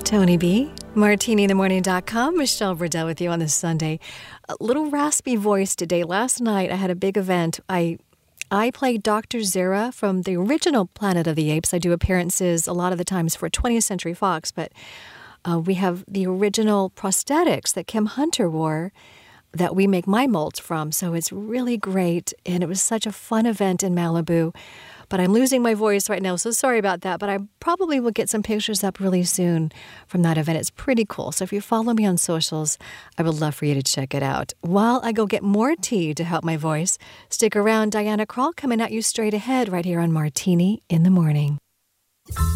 Tony B. MartiniTheMorning.com. Michelle Burdell with you on this Sunday. A little raspy voice today. Last night I had a big event. I played Dr. Zira from the original Planet of the Apes. I do appearances a lot of the times for 20th Century Fox, but we have the original prosthetics that Kim Hunter wore that we make my molds from. So it's really great, and it was such a fun event in Malibu. But I'm losing my voice right now, so sorry about that. But I probably will get some pictures up really soon from that event. It's pretty cool. So if you follow me on socials, I would love for you to check it out. While I go get more tea to help my voice, stick around. Diana Krall coming at you straight ahead right here on Martini in the Morning.